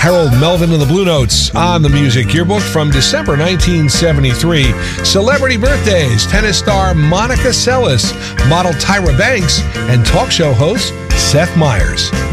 Harold Melvin and the Blue Notes on the Music Yearbook from December 1973. Celebrity birthdays: tennis star Monica Seles, model Tyra Banks, and talk show host Seth Meyers.